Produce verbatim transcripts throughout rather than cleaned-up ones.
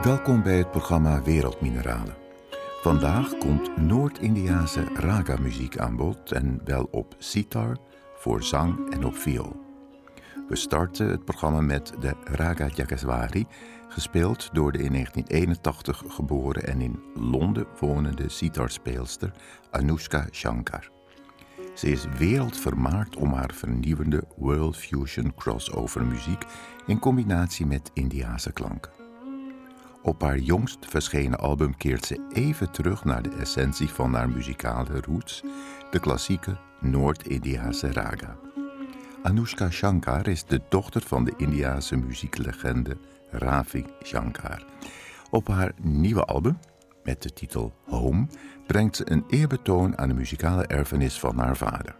Welkom bij het programma Wereldmineralen. Vandaag komt Noord-Indiase raga-muziek aan bod en wel op sitar, voor zang en op viool. We starten het programma met de Raga Jageswari, gespeeld door de in negentien eenentachtig geboren en in Londen wonende sitarspeelster Anoushka Shankar. Ze is wereldvermaard om haar vernieuwende World Fusion crossover muziek in combinatie met Indiase klanken. Op haar jongst verschenen album keert ze even terug naar de essentie van haar muzikale roots, de klassieke Noord-Indiase raga. Anoushka Shankar is de dochter van de Indiase muzieklegende Ravi Shankar. Op haar nieuwe album, met de titel Home, brengt ze een eerbetoon aan de muzikale erfenis van haar vader.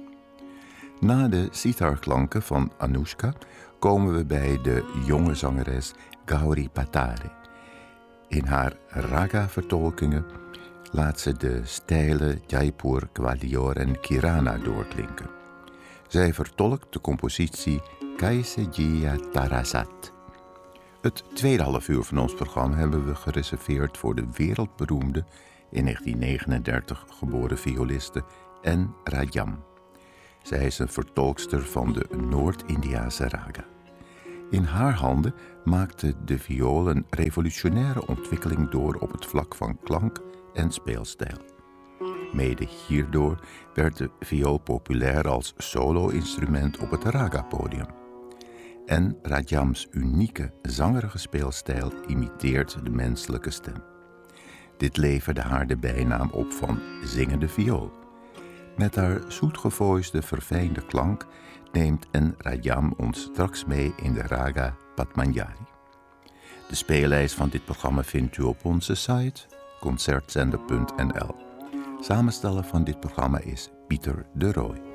Na de sitarklanken van Anoushka komen we bij de jonge zangeres Gauri Patare. In haar raga-vertolkingen laat ze de stijlen Jaipur, Gwalior en Kirana doorklinken. Zij vertolkt de compositie Kaise Jiya Tarasat. Het tweede half uur van ons programma hebben we gereserveerd voor de wereldberoemde, in negentien negenendertig geboren violiste N. Rajam. Zij is een vertolkster van de Noord-Indiase raga. In haar handen maakte de viool een revolutionaire ontwikkeling door op het vlak van klank en speelstijl. Mede hierdoor werd de viool populair als solo-instrument op het raga-podium. En Rajams unieke zangerige speelstijl imiteert de menselijke stem. Dit leverde haar de bijnaam op van zingende viool. Met haar zoetgevoiste, verfijnde klank neemt N. Rajam ons straks mee in de raga Padmanjari. De speellijst van dit programma vindt u op onze site concertzender punt n l. Samensteller van dit programma is Pieter de Rooij.